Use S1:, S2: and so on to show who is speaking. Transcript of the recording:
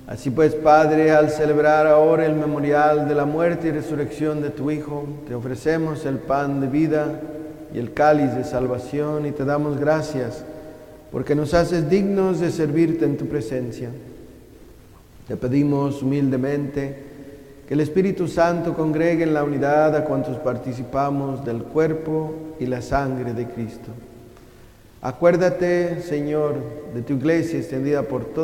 S1: Así pues, Padre, al celebrar ahora el memorial de la muerte y resurrección de tu Hijo, te ofrecemos el pan de vida y el cáliz de salvación y te damos gracias porque nos haces dignos de servirte en tu presencia. Te pedimos humildemente que el Espíritu Santo congregue en la unidad a cuantos participamos del cuerpo y la sangre de Cristo. Acuérdate, Señor, de tu iglesia extendida por todo